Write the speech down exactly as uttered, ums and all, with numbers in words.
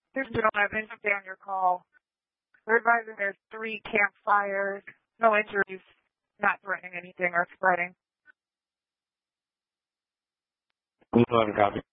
There's we don't have anything on your call. They're advising there's three campfires, no injuries, not threatening anything or spreading. eleven copy.